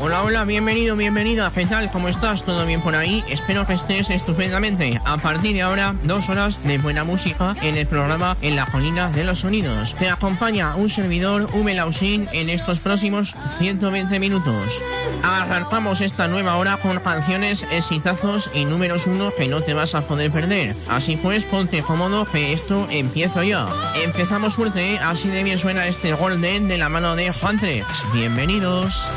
Hola, hola, bienvenido, bienvenida. ¿Qué tal? ¿Cómo estás? ¿Todo bien por ahí? Espero que estés estupendamente. A partir de ahora, 2 horas de buena música en el programa En la Colina de los Sonidos. Te acompaña un servidor, Ume Lausín, en estos próximos 120 minutos. Arrancamos esta nueva hora con canciones, exitazos y números 1 que no te vas a poder perder. Así pues, ponte cómodo que esto empiezo ya. Empezamos fuerte, así de bien suena este Golden de la mano de Huntrix. Bienvenidos.